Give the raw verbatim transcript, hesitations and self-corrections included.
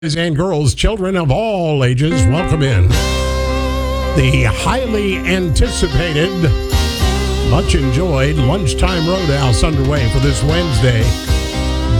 Boys and girls, children of all ages, welcome in. The highly anticipated, much enjoyed Lunchtime Roadhouse underway for this Wednesday.